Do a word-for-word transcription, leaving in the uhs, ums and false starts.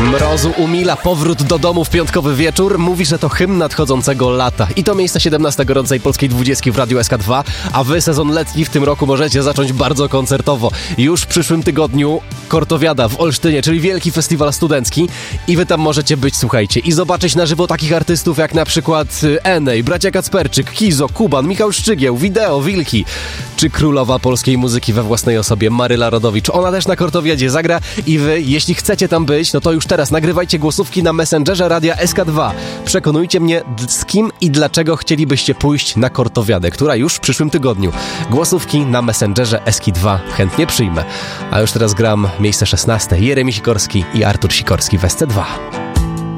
Mrozu umila powrót do domu w piątkowy wieczór. Mówi, że to hymn nadchodzącego lata. I to miejsce siedemnaste gorącej polskiej dwudziestki w Radiu S K dwa, a wy sezon letni w tym roku możecie zacząć bardzo koncertowo. Już w przyszłym tygodniu Kortowiada w Olsztynie, czyli wielki festiwal studencki i wy tam możecie być, słuchajcie, i zobaczyć na żywo takich artystów jak na przykład Enej, bracia Kacperczyk, Kizo, Kuban, Michał Szczygieł, Wideo, Wilki, czy królowa polskiej muzyki we własnej osobie Maryla Rodowicz. Ona też na Kortowiadzie zagra i wy, jeśli chcecie tam być, no to już teraz nagrywajcie głosówki na Messengerze Radia S K dwa. Przekonujcie mnie, z kim i dlaczego chcielibyście pójść na Kortowiadę, która już w przyszłym tygodniu. Głosówki na Messengerze S K dwa chętnie przyjmę. A już teraz gram miejsce szesnaste. Jeremi Sikorski i Artur Sikorski w S C dwa.